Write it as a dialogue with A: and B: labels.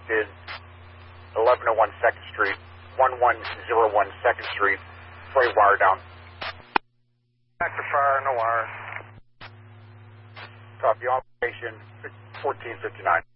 A: is 1101 2nd Street, 1101 2nd Street. Play wire down.
B: Active fire, no wire.
A: Copy, on station 1459.